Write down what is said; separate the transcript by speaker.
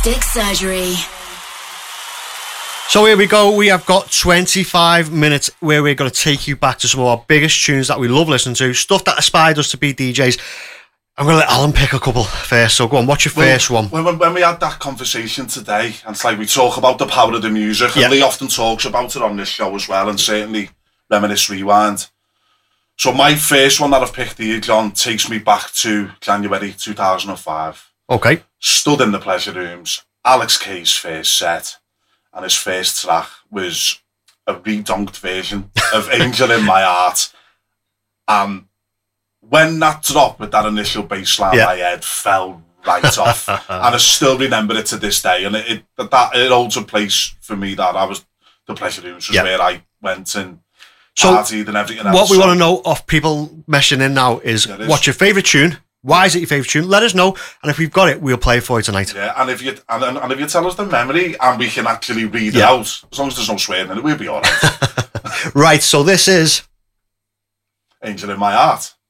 Speaker 1: Plastic surgery.
Speaker 2: So here we go. We have got 25 minutes where we're going to take you back to some of our biggest tunes that we love listening to, stuff that aspired us to be DJs. I'm going to let Alan pick a couple first. So go on, what's your first one?
Speaker 3: When we had that conversation today, and it's like we talk about the power of the music, and Lee often talks about it on this show as well, and certainly Reminisce Rewind. So my first one that I've picked here, John, takes me back to January 2005.
Speaker 2: Okay.
Speaker 3: Stood in the Pleasure Rooms, Alex K's first set, and his first track was a redunked version of Angel in My Heart. And when that dropped with that initial bass line, my head fell right off. And I still remember it to this day. And it holds a place for me that the Pleasure Rooms was where I went and partied and everything else.
Speaker 2: What we want to know of people meshing in now is what's your favourite tune? Why is it your favourite tune? Let us know, and if we've got it, we'll play it for you tonight.
Speaker 3: Yeah, and if you tell us the memory and we can actually read it out, as long as there's no swearing in it, we'll be all right.
Speaker 2: Right, so this is
Speaker 3: Angel in My Heart.